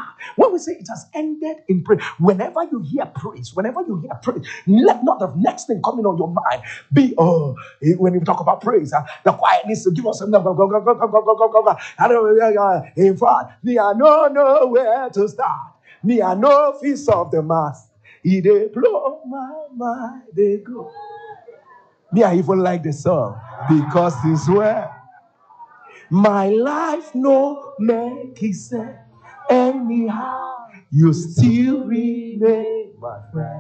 When we say it has ended in praise, whenever you hear praise, let not the next thing coming on your mind be, when you talk about praise, the choir needs to give us some. In fact, me I know where to start. Me I know feast of the mass. He dey blow my mind, they go. Me I even like the song because it's where my life no make it say anyhow. You still remain my friend.